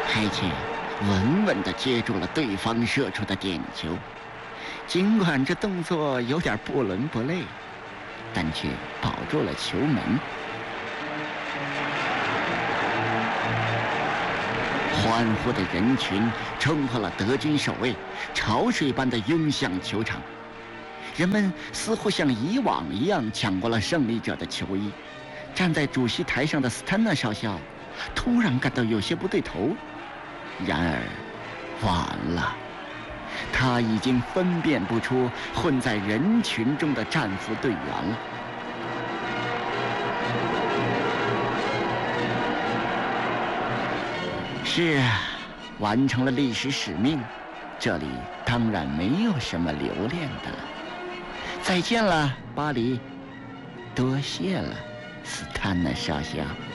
佩奇稳稳地接住了对方射出的点球，尽管这动作有点不伦不类，但却保住了球门。欢呼的人群冲破了德军守卫，潮水般的涌向球场。人们似乎像以往一样抢过了胜利者的球衣。站在主席台上的斯坦纳少校突然感到有些不对头，然而晚了，他已经分辨不出混在人群中的战俘队员了。是啊，完成了历史使命，这里当然没有什么留恋的了。再见了，巴黎，多谢了，斯坦纳少校。